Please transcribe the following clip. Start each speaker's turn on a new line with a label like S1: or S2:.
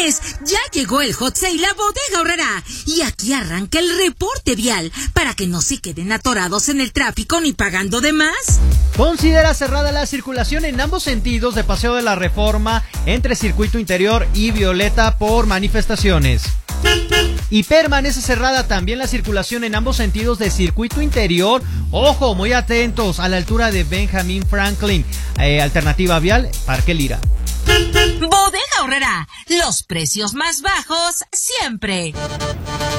S1: pues ya llegó el Hot Sale a Bodega Aurrerá. Y aquí arranca el reporte vial para que no se queden atorados en el tráfico ni pagando de más.
S2: Considera cerrada la circulación en ambos sentidos de Paseo de la Reforma entre Circuito Interior y Violeta por manifestaciones. Y permanece cerrada también la circulación en ambos sentidos de Circuito Interior. Ojo, muy atentos, a la altura de Benjamin Franklin. Alternativa vial, Parque Lira.
S1: Bodega Aurrerá, los precios más bajos siempre.